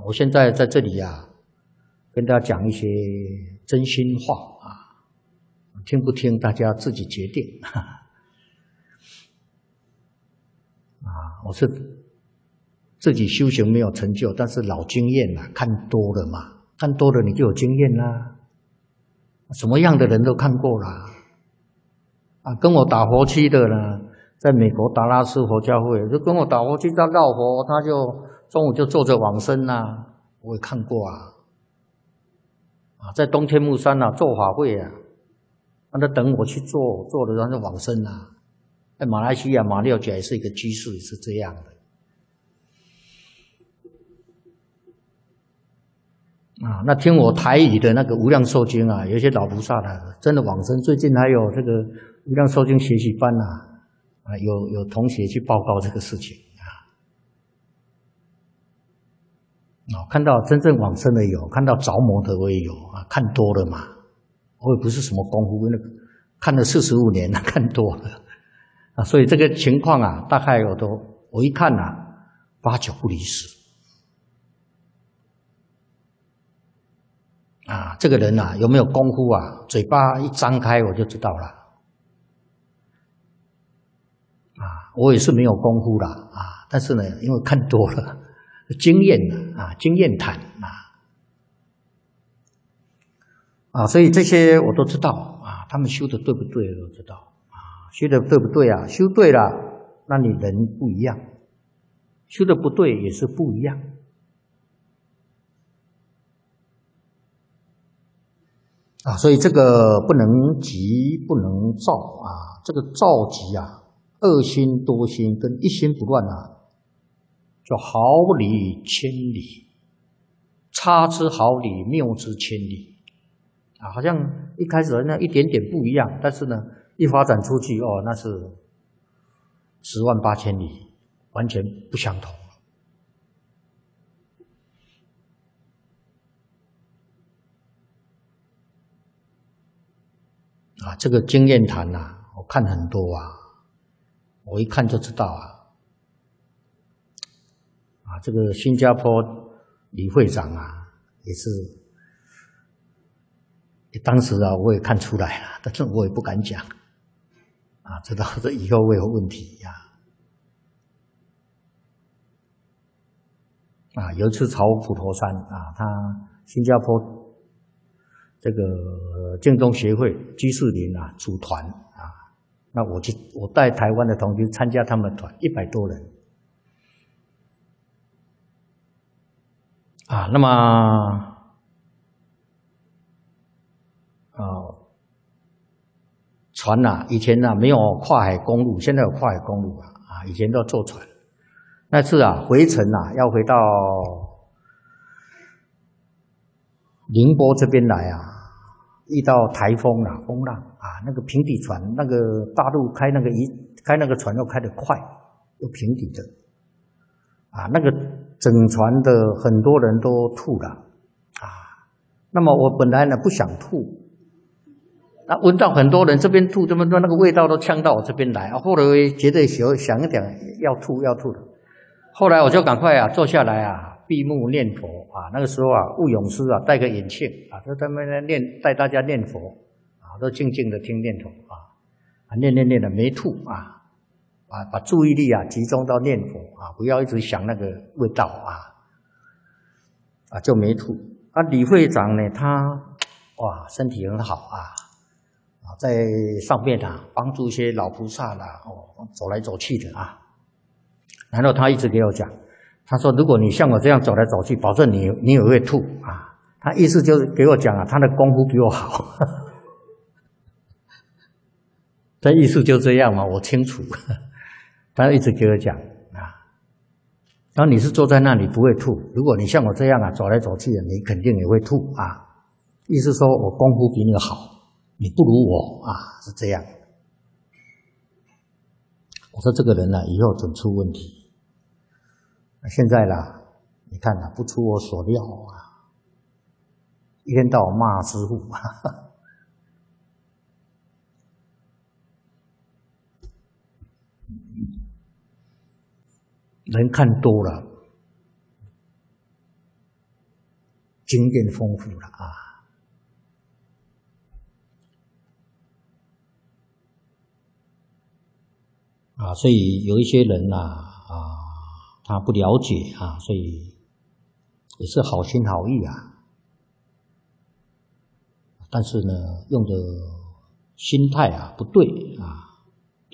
我现在在这里啊，跟大家讲一些真心话啊，听不听大家自己决定。我是自己修行没有成就，但是老经验啦，看多了嘛，看多了你就有经验啦。什么样的人都看过啦。跟我打佛七的呢，在美国达拉斯佛教会，就跟我打佛七，他绕佛，他就中午就坐着往生啦，我也看过啊。在东天目山做法会啊，他等我去做了他就往生啊。在马来西亚马六甲也是一个居士，是这样的。那听我台语的那个无量寿经啊，有些老菩萨的真的往生。最近还有这个无量寿经学习班有同学去报告这个事情看到真正往生的有，看到着魔的我也有看多了嘛，我也不是什么功夫，那个看了45年了，看多了所以这个情况大概我一看8、9不离10。这个人有没有功夫嘴巴一张开我就知道了。我也是没有功夫啦但是呢，因为看多了，经验经验谈所以这些我都知道他们修的对不对我都知道修的对不对修对了，那你人不一样；修的不对也是不一样。所以这个不能急，不能躁这个躁急恶心多心跟一心不乱就毫厘千里，差之毫厘，谬之千里好像一开始那一点点不一样，但是呢，一发展出去那是10万8千里，完全不相同。这个经验谈我看很多我一看就知道这个新加坡李会长也是，当时我也看出来了，但是我也不敢讲知道这以后会有问题有一次朝普陀山他新加坡这个净宗协会居士林组团那我带台湾的同学参加他们的团，100多人那么船以前没有跨海公路，现在有跨海公路以前都要坐船。那次回程要回到宁波这边来遇到台风风浪那个平底船，那个大陆开那个船又开得快，又平底的那个整船的很多人都吐了那么我本来呢不想吐，闻到很多人这边吐，这么多那个味道都呛到我这边来后来我觉得想一点要吐的，后来我就赶快坐下来闭目念佛那个时候悟勇师戴个眼镜就在那边带大家念佛都静静的听念佛念的没吐把注意力集中到念佛不要一直想那个味道就没吐李会长呢他身体很好在上面帮助一些老菩萨走来走去的然后他一直给我讲，他说如果你像我这样走来走去，保证你也会吐他意思就是给我讲他的功夫比我好他意思就这样嘛，我清楚他一直给我讲然后你是坐在那里不会吐，如果你像我这样走来走去你肯定也会吐意思说我功夫比你好，你不如我是这样。我说这个人以后准出问题。现在你看不出我所料一天到晚骂师父人看多了经验丰富了所以有一些人他不了解所以也是好心好意但是呢，用的心态不对